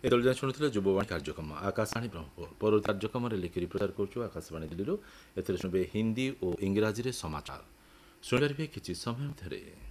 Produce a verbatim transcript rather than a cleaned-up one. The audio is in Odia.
ଏତେବେଳେ ଯାଏଁ ଶୁଣୁଥିଲେ ଯୁବବାଣୀ କାର୍ଯ୍ୟକ୍ରମ ଆକାଶବାଣୀ ବ୍ରହ୍ମପୁର। ପରବର୍ତ୍ତୀ କାର୍ଯ୍ୟକ୍ରମରେ ଲେଖିରି ପ୍ରଚାର କରୁଛୁ ଆକାଶବାଣୀ ଦିଲ୍ଲୀରୁ। ଏଥିରେ ଶୁଣିବେ ହିନ୍ଦୀ ଓ ଇଂରାଜୀରେ ସମାଚାର। ଶୁଣିପାରିବେ କିଛି ସମୟ ମଧ୍ୟରେ।